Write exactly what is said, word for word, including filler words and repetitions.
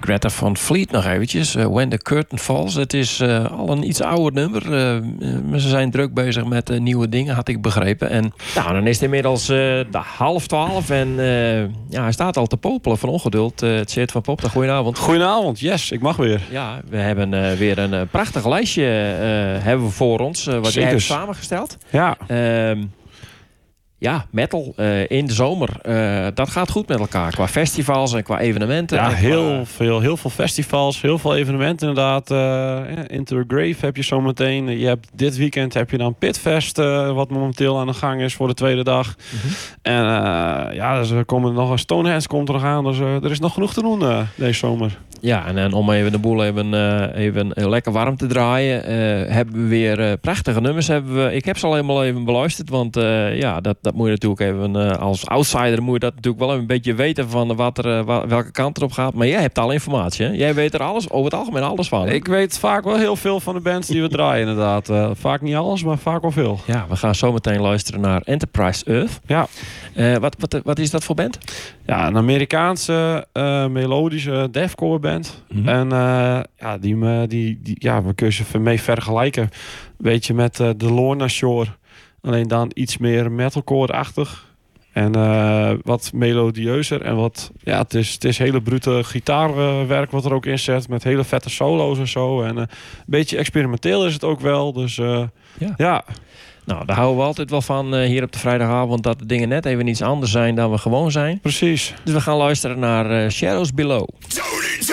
Greta Van Fleet nog eventjes. Uh, When the Curtain Falls. Het is uh, al een iets ouder nummer. Uh, uh, ze zijn druk bezig met uh, nieuwe dingen, had ik begrepen. En nou, dan is het inmiddels uh, de half twaalf. En uh, ja, hij staat al te popelen van ongeduld. Uh, het zit van Popta. Goedenavond. Goedenavond, yes, ik mag weer. Ja, we hebben uh, weer een uh, prachtig lijstje uh, hebben we voor ons. Uh, wat jij hebt samengesteld. Ja. Uh, Ja, metal uh, in de zomer. Uh, dat gaat goed met elkaar. Qua festivals en qua evenementen. Ja, qua... heel veel. Heel veel festivals, heel veel evenementen inderdaad. Uh, Into the Grave heb je zometeen. Je hebt dit weekend heb je dan Pitfest, uh, wat momenteel aan de gang is voor de tweede dag. Mm-hmm. En uh, ja, dus er komen nog een Stonehenge komt er nog aan. Dus uh, er is nog genoeg te doen uh, deze zomer. Ja, en, en om even de boel even, uh, even uh, lekker warm te draaien, uh, hebben we weer uh, prachtige nummers. Hebben we, ik heb ze al helemaal even beluisterd, want uh, ja, dat, dat moet je natuurlijk even, uh, als outsider moet je dat natuurlijk wel even een beetje weten van wat er, uh, welke kant erop gaat. Maar jij hebt alle informatie, hè? Jij weet er alles, over het algemeen alles van. Hè? Ik weet vaak wel heel veel van de bands die we draaien inderdaad. Uh, vaak niet alles, maar vaak wel veel. Ja, we gaan zo meteen luisteren naar Enterprise Earth. Ja. Uh, wat, wat, wat is dat voor band? Ja, een Amerikaanse uh, melodische deathcore band. Mm-hmm. En uh, ja, die, die, die, ja, we kunnen ze mee vergelijken. Een beetje met uh, de Lorna Shore. Alleen dan iets meer metalcore-achtig. En uh, wat melodieuzer. En wat, ja, het is, het is hele brute gitaarwerk wat er ook in zit. Met hele vette solo's en zo. En uh, een beetje experimenteel is het ook wel. Dus uh, ja. ja. Nou, daar houden we altijd wel van uh, hier op de vrijdagavond. Dat de dingen net even iets anders zijn dan we gewoon zijn. Precies. Dus we gaan luisteren naar uh, Shadows Below.